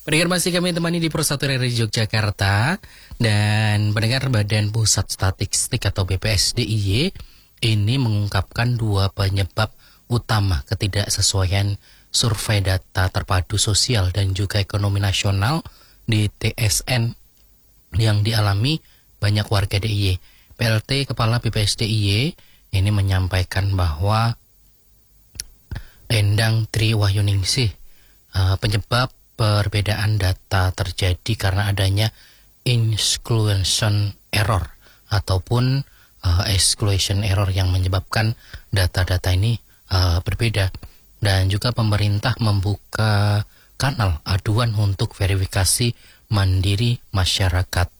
Pendengar masih kami temani di Persatuan RRI Yogyakarta. Dan pendengar Badan Pusat Statistik atau BPS DIY ini mengungkapkan dua penyebab utama ketidaksesuaian survei data terpadu sosial dan juga ekonomi nasional di TSN yang dialami banyak warga DIY. PLT Kepala BPS DIY ini menyampaikan bahwa Endang Tri Wahyuningsih, penyebab perbedaan data terjadi karena adanya inclusion error ataupun exclusion error yang menyebabkan data-data ini berbeda. Dan juga pemerintah membuka kanal aduan untuk verifikasi mandiri masyarakat